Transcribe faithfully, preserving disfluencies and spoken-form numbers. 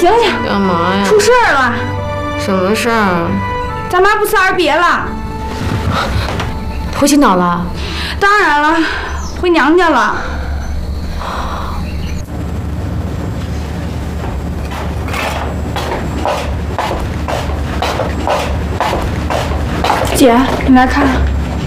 醒醒！ 干嘛呀？ 出事儿了！ 什么事儿？ 咱妈不辞而别了。 回青岛了？ 当然了，回娘家了。姐，你来看。